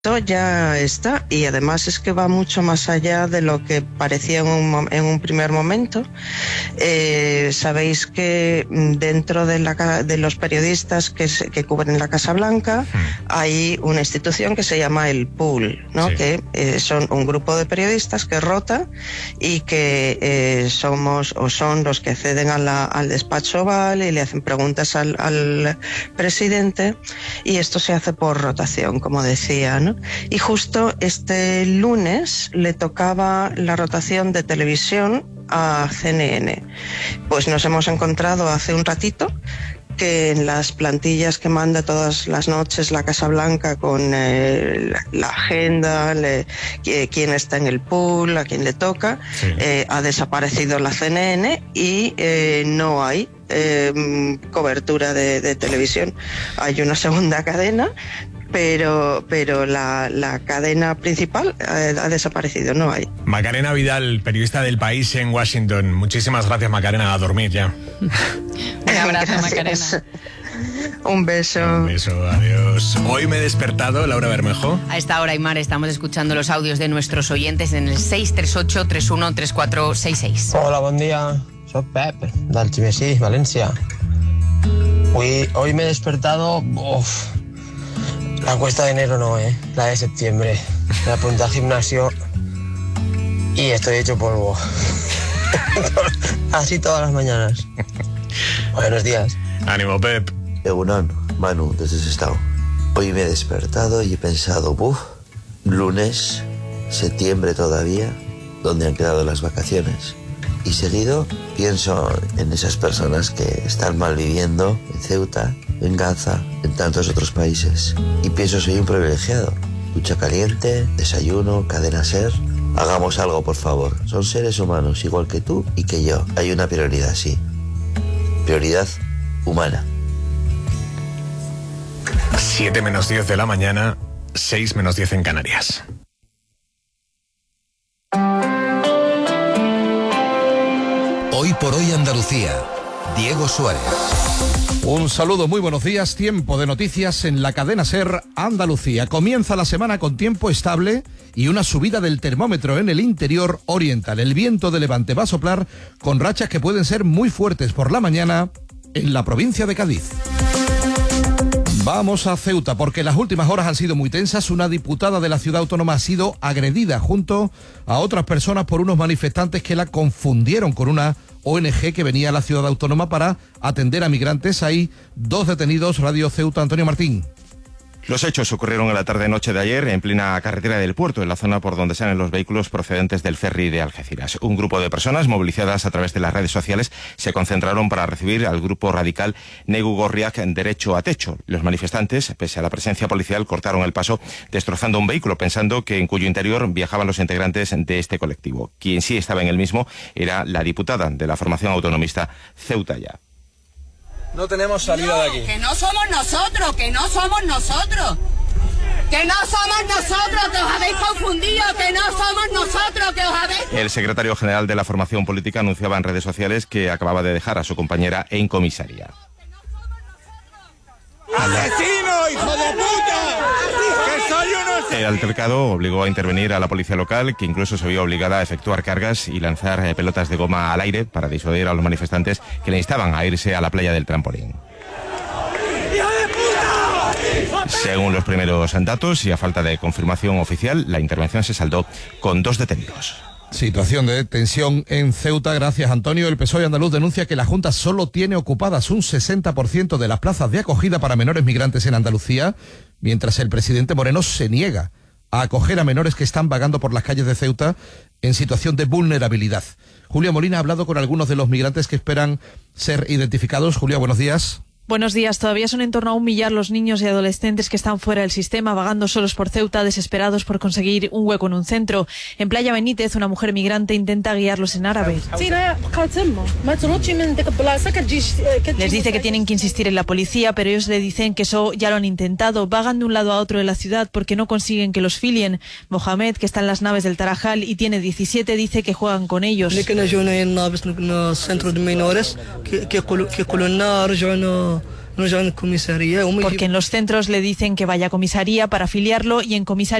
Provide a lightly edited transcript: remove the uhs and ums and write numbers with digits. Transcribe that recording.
Ya está, y además es que va mucho más allá de lo que parecía en un primer momento. Sabéis que dentro de los periodistas que cubren la Casa Blanca hay una institución que se llama el Pool, ¿no? Sí. Que son un grupo de periodistas que rota y que son los que acceden al despacho oval y le hacen preguntas al presidente, y esto se hace por rotación, como decía, ¿no? Y justo este lunes le tocaba la rotación de televisión a CNN. Pues nos hemos encontrado hace un ratito que en las plantillas que manda todas las noches la Casa Blanca con la agenda, quién está en el pool, a quién le toca, sí. Ha desaparecido la CNN y no hay cobertura de televisión. Hay una segunda cadena, pero la cadena principal ha desaparecido, no hay. Macarena Vidal, periodista del País en Washington. Muchísimas gracias, Macarena, a dormir ya. Un abrazo, Macarena. Un beso. Un beso, adiós. Hoy me he despertado, Laura Bermejo. A esta hora, Aymar, estamos escuchando los audios de nuestros oyentes en el 638-313466. Hola, bon dia. Soc Pep, del Ximesí, València. Hoy me he despertado... La cuesta de enero no, la de septiembre. Me apunté al gimnasio y estoy hecho polvo. Así todas las mañanas. Buenos días. Ánimo, Pep. Egunon, Manu, desde Sestao. Hoy me he despertado y he pensado, lunes, septiembre todavía, ¿dónde han quedado las vacaciones? Y seguido pienso en esas personas que están malviviendo en Ceuta, en Gaza, en tantos otros países. Y pienso, soy un privilegiado. Ducha caliente, desayuno, cadena SER. Hagamos algo, por favor. Son seres humanos, igual que tú y que yo. Hay una prioridad, sí. Prioridad humana. 7 menos 10 de la mañana, 6 menos 10 en Canarias. Hoy por hoy Andalucía. Diego Suárez. Un saludo, muy buenos días. Tiempo de noticias en la cadena SER Andalucía. Comienza la semana con tiempo estable y una subida del termómetro en el interior oriental. El viento de levante va a soplar con rachas que pueden ser muy fuertes por la mañana en la provincia de Cádiz. Vamos a Ceuta porque las últimas horas han sido muy tensas. Una diputada de la ciudad autónoma ha sido agredida junto a otras personas por unos manifestantes que la confundieron con una ONG que venía a la ciudad autónoma para atender a migrantes. Hay 2 detenidos. Radio Ceuta, Antonio Martín. Los hechos ocurrieron en la tarde-noche de ayer en plena carretera del puerto, en la zona por donde salen los vehículos procedentes del ferry de Algeciras. Un grupo de personas movilizadas a través de las redes sociales se concentraron para recibir al grupo radical Negu Gorriak en Derecho a Techo. Los manifestantes, pese a la presencia policial, cortaron el paso destrozando un vehículo, pensando que en cuyo interior viajaban los integrantes de este colectivo. Quien sí estaba en el mismo era la diputada de la formación autonomista Ceuta Ya. No tenemos salida de aquí. Que no somos nosotros, que no somos nosotros. Que no somos nosotros, que os habéis confundido, que no somos nosotros, que os habéis... El secretario general de la formación política anunciaba en redes sociales que acababa de dejar a su compañera en comisaría. ¡Asesino, hijo de puta! ¡Que soy uno! El altercado obligó a intervenir a la policía local, que incluso se vio obligada a efectuar cargas y lanzar pelotas de goma al aire para disuadir a los manifestantes que le instaban a irse a la playa del Trampolín. Según los primeros datos y a falta de confirmación oficial, la intervención se saldó con 2 detenidos. Situación de tensión en Ceuta. Gracias, Antonio. El PSOE andaluz denuncia que la Junta solo tiene ocupadas un 60% de las plazas de acogida para menores migrantes en Andalucía, mientras el presidente Moreno se niega a acoger a menores que están vagando por las calles de Ceuta en situación de vulnerabilidad. Julia Molina ha hablado con algunos de los migrantes que esperan ser identificados. Julia, buenos días. Buenos días. Todavía son en torno a 1 millar los niños y adolescentes que están fuera del sistema, vagando solos por Ceuta, desesperados por conseguir un hueco en un centro. En Playa Benítez, una mujer migrante intenta guiarlos en árabe. Les dice que tienen que insistir en la policía, pero ellos le dicen que eso ya lo han intentado. Vagan de un lado a otro de la ciudad porque no consiguen que los filien. Mohamed, que está en las naves del Tarajal y tiene 17, dice que juegan con ellos. Porque en los centros le dicen que vaya a comisaría para afiliarlo y en comisaría